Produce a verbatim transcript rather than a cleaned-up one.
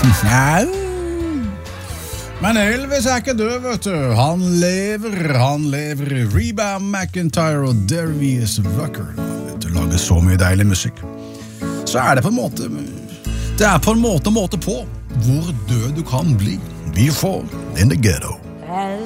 Nei. Men Elvis er ikke død, vet du. Han lever, han lever. Reba McEntire og Darius Rucker. Vet du, lager så mye deilig musikk. Så er det på en måte, det er på en måte måte på hvor død du kan bli. Before in the ghetto.